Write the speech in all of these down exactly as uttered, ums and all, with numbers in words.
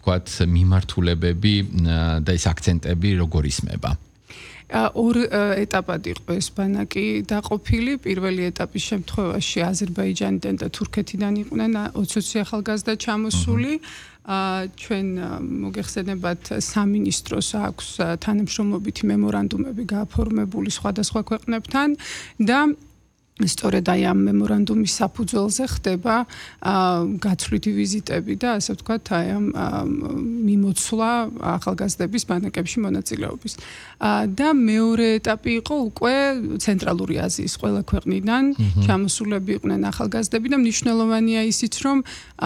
თქვათ მიმართულებები და ეს აქცენტები როგორ ისმება? ორ ეტაპად იყო ეს ბანაკი დაყოფილი. პირველი ეტაპის შემთხვევაში აზერბაიჯანიდან და თურქეთიდან იყვნენ ოცი ახალგაზრდა ჩამოსული. ჩვენ მოგეხსენებათ სამინისტროს აქვს თანამშრომლობითი მემორანდუმები გააფორმებული სხვადასხვა ქვეყნებთან და სწორედ აი ამ მემორანდუმის საფუძველზე ხდება გაცვლითი ვიზიტები და ასე ვთქვათ აი ამ მიმოცვლა ახალგაზრდების ბანაკებში მონაწილეობის. და მეორე ეტაპი იყო უკვე ცენტრალური აზიის ყველა ქვეყნიდან ჩამოსულები იყვნენ ახალგაზრდები და მნიშვნელოვანია ისიც რომ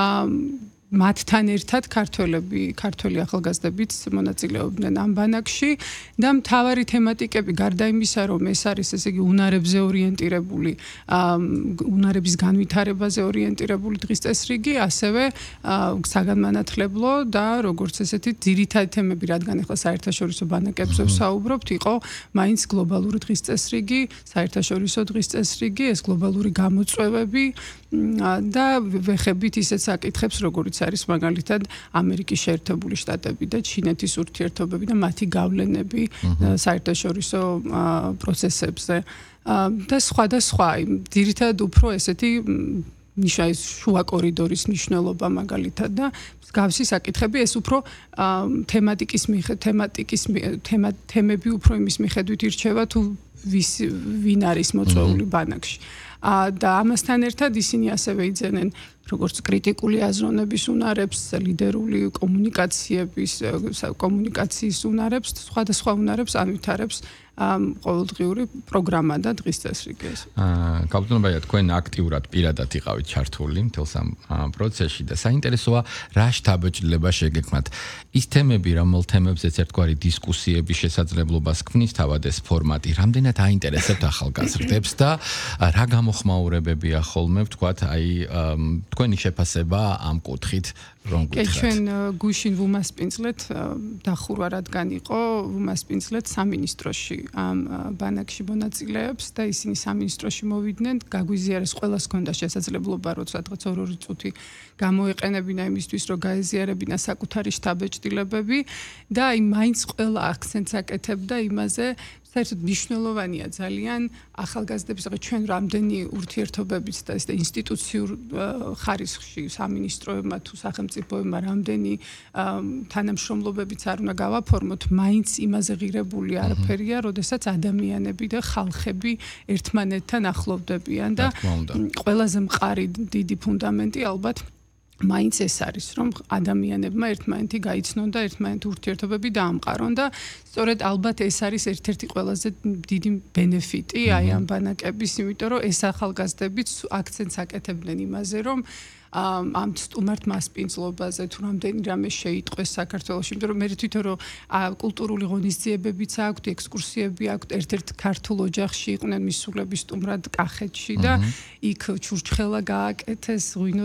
მათთან ერთად ქართველები, ქართველი ახალგაზრდებიც მონაწილეობდნენ ამ ბანაკში და მთავარი თემატიკები გარდა იმისა, რომ ეს არის ესე იგი უნარებზე ორიენტირებული, უნარების განვითარებაზე ორიენტირებული დღის წესრიგი, ასევე საგანმანათლებლო და როგორც ესეთი ძირითადი თემები, რადგან ახლა საერთაშორისო ბანაკებზე ვსაუბრობთ, იყო მაინც გლობალური დღის წესრიგი, საერთაშორისო დღის წესრიგი, ეს გლობალური გამოწვევები და ვეხებით ისეთ საკითხებს, როგორც არის მაგალითად ამერიკის შეერთებული შტატები და ჩინეთის ურთიერთობები და მათი გავლენები საერთაშორისო პროცესებზე და სხვა და სხვა. ძირითადად უფრო ესეთი ნიშნის შუა კორიდორის მნიშვნელობა მაგალითად და მსგავსი საკითხები ეს უფრო თემატიკის თემატიკის თემები უფრო იმის მიხედვით ირჩევა თუ ვინ არის მოწვეული ბანაკში. და ამასთან ერთად ისინი ასევე იძენენ როგორც კრიტიკული აზროვნების უნარებს, ლიდერული კომუნიკაციების, კომუნიკაციის უნარებს, სხვადასხვა უნარებს ანვითარებს ყოველდღიური პროგრამა და დღის წესრიგი ეს. კაპიტანებია, თქვენ აქტიურად პირადად იყავით ჩართული მთელს ამ პროცესში და საინტერესოა რა შთაბეჭდილება შეგექმნათ. ის თემები, რომელ თემებზეც ერთგვარი დისკუსიების შესაძლებლობას ქმნის თავად ეს ფორმატი, რამდენად აინტერესებთ ახალგაზრდებს და რა გამოხმაურებებია ხოლმე, ვთქვათ, აი თქვენი შეფასება ამ კუთხით რომ გითხრათ. ჩვენ გუშინ ვუმასპინძლეთ დახურვა რადგან იყო ვუმასპინძლეთ სამინისტროში ამ ბანაკში მონაწილეებს და ისინი სამინისტროში მოვიდნენ, გაგვიზიარეს ყველას ჰქონდა შესაძლებლობა როცა რაღაც ორ-ორი წუთი გამოეყენებინა იმისთვის რომ გაეზიარებინა საკუთარი შთაბეჭდილებები და აი მაინც ყველა აქცენტს აკეთებდა იმაზე საერთოდ მნიშვნელოვანია ძალიან ახალგაზრდების ჩვენ რამდენი ურთიერთობებით და ეს ინსტიტუციურ ხარისხში სამინისტროებმა თუ სახელმწიფოებმა რამდენი თანამშრომლობებიც არ უნდა გავაფორმოთ, მაინც იმაზე ღირებული არაფერია, როდესაც ადამიანები და ხალხები ერთმანეთთან ახლოვდებიან და ყველაზე მყარი დიდი ფუნდამენტი ალბათ მაინც ეს არის, რომ ადამიანებმა ერთმანეთი გაიცნონ და ერთმანეთ ურთიერთობები დაამყარონ და სწორედ ალბათ ეს არის ერთ-ერთი ყველაზე დიდი ბენეფიტი აი ამ ბანაკების, იმიტომ რომ ეს ახალგაზრდებიც აქცენტს აკეთებდნენ იმაზე, რომ ამ სტუმართ მასპინძლობაზე თუ რამდენი რამე შეიტყვეს საქართველოში, იმიტომ რომ მე თვითონ რომ კულტურული ღონისძიებებიც აქვთ, ექსკურსიები აქვთ, ერთ-ერთ ქართულ ოჯახში იყვნენ მისულები სტუმრად კახეთში და იქ ჩურჩხელა გააკეთეს, ღვინო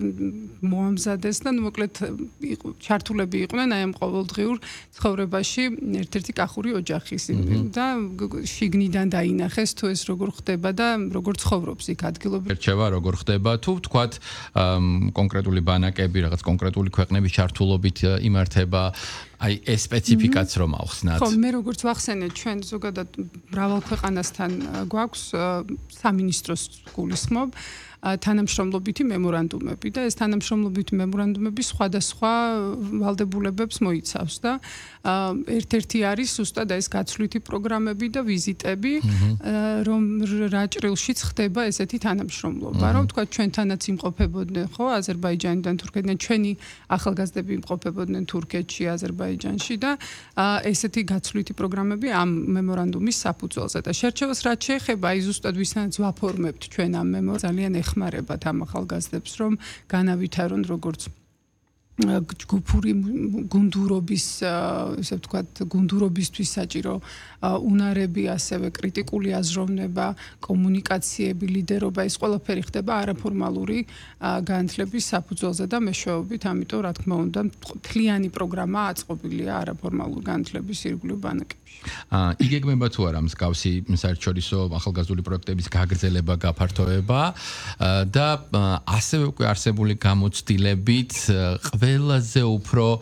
მოამზადეს და მოკლედ ჩართულები იყვნენ აი ამ ყოველდღიურ ცხოვრებაში ერთ-ერთი კახური ოჯახის და შიგნიდან დაინახეს თუ ეს როგორ ხდება და როგორ ცხოვრობს იქ ადგილობრივი. ერჩევა როგორ ხდება თუ ვთქვათ კონკრეტული ბანაკები, რაღაც კონკრეტული ქვეყნების ჩართულობით იმართება, აი ეს სპეციფიკაც რომ ახსნათ. ხო, მე როგორც ვახსენე, ჩვენ ზოგადად მრავალ ქვეყანასთან გვაქვს სამინისტროს გულისხმობ თანამშრომლობითი მემორანდუმები და ეს თანამშრომლობითი მემორანდუმები სხვადასხვა ვალდებულებებს მოიცავს და ერთ-ერთი არის ზუსტად ეს გაცვლითი პროგრამები და ვიზიტები, რომ რა ჭრილშიც ხდება ესეთი თანამშრომლობა, რომ თქვა ჩვენთანაც იმყოფებოდნენ ხო აზერბაიჯანიდან, თურქეთიდან, ჩვენი ახალგაზრდები იმყოფებოდნენ თურქეთში, აზერბაიჯანში და ესეთი გაცვლითი პროგრამები ამ მემორანდუმის საფუძველზე და შერჩევას რაც შეეხება, აი ზუსტად ვისაც ვაფორმებთ ჩვენ ამ მემორანდუმს ძალიან ეხმარებათ ამ ახალგაზრდებს, რომ განავითარონ როგორც ჯგუფური გუნდურობის, ესე ვთქვათ, გუნდურობისთვის საჭირო უნარები, ასევე კრიტიკული აზროვნება, კომუნიკაციები, ლიდერობა, ეს ყველაფერი ხდება არაფორმალური განათლების საფუძველზე და მეშვეობით, ამიტომ რა თქმა უნდა, მთლიანი პროგრამა აწყობილია არაფორმალურ განათლების ირგვლივ ბანაკებში. იგეგმება თუ არა მსგავსი საერთაშორისო ახალგაზრდული პროექტების გაგრძელება, გაფართოება და ასევე უკვე არსებული გამოცდილებით ყველაზე უფრო